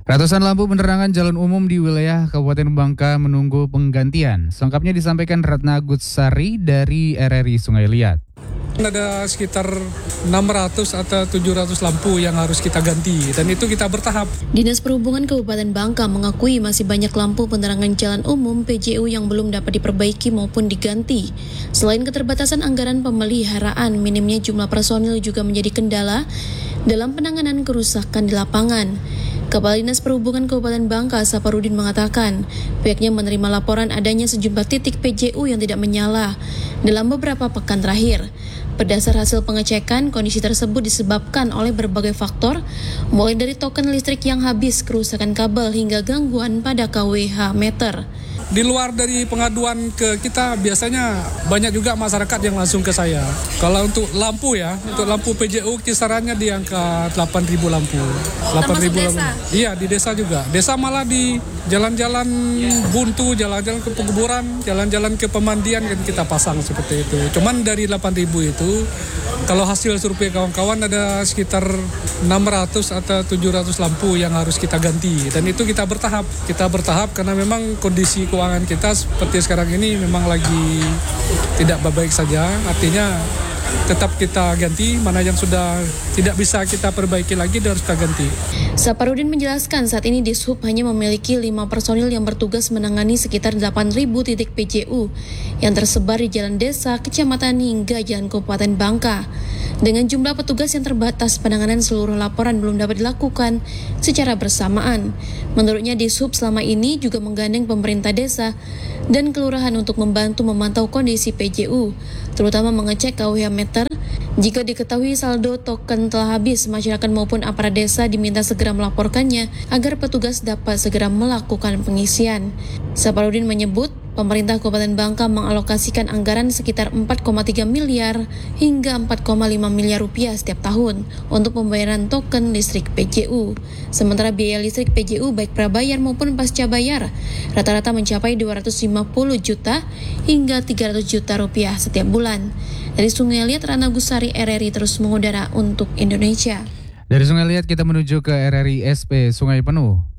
Ratusan lampu penerangan jalan umum di wilayah Kabupaten Bangka menunggu penggantian. Selengkapnya disampaikan Ratna Agutsari dari RRI Sungai Liat. Ada sekitar 600 atau 700 lampu yang harus kita ganti dan itu kita bertahap. Dinas Perhubungan Kabupaten Bangka mengakui masih banyak lampu penerangan jalan umum PJU yang belum dapat diperbaiki maupun diganti. Selain keterbatasan anggaran pemeliharaan, minimnya jumlah personil juga menjadi kendala dalam penanganan kerusakan di lapangan. Kepala Dinas Perhubungan Kabupaten Bangka, Saparudin mengatakan, pihaknya menerima laporan adanya sejumlah titik PJU yang tidak menyala dalam beberapa pekan terakhir. Berdasar hasil pengecekan, kondisi tersebut disebabkan oleh berbagai faktor, mulai dari token listrik yang habis, kerusakan kabel, hingga gangguan pada KWH meter. Di luar dari pengaduan ke kita, biasanya banyak juga masyarakat yang langsung ke saya. Kalau untuk lampu ya, untuk lampu PJU kisarannya di angka 8.000 lampu. 8.000 lampu. Iya, di desa juga. Desa malah di jalan-jalan buntu, jalan-jalan ke pekuburan, jalan-jalan ke pemandian kan kita pasang seperti itu. Cuman dari 8.000 itu, kalau hasil survei kawan-kawan ada sekitar 600 atau 700 lampu yang harus kita ganti. Dan itu kita bertahap. Kita bertahap karena memang kondisi keuangan kita seperti sekarang ini memang lagi tidak baik saja. Artinya tetap kita ganti, mana yang sudah tidak bisa kita perbaiki lagi harus kita ganti. Saparudin menjelaskan saat ini Dishub hanya memiliki 5 personil yang bertugas menangani sekitar 8.000 titik PJU yang tersebar di jalan desa, kecamatan hingga jalan Kabupaten Bangka. Dengan jumlah petugas yang terbatas, penanganan seluruh laporan belum dapat dilakukan secara bersamaan. Menurutnya Dishub selama ini juga menggandeng pemerintah desa dan kelurahan untuk membantu memantau kondisi PJU, terutama mengecek KWH meter. Jika diketahui saldo token telah habis, masyarakat maupun aparat desa diminta segera melaporkannya agar petugas dapat segera melakukan pengisian. Saparudin menyebut, pemerintah Kabupaten Bangka mengalokasikan anggaran sekitar 4,3 miliar hingga 4,5 miliar rupiah setiap tahun untuk pembayaran token listrik PJU. Sementara biaya listrik PJU baik prabayar maupun pasca bayar rata-rata mencapai 250 juta hingga 300 juta rupiah setiap bulan. Dari Sungai Liat, Ratna Agutsari, RRI terus mengudara untuk Indonesia. Dari Sungai Liat kita menuju ke RRI SP Sungai Penuh.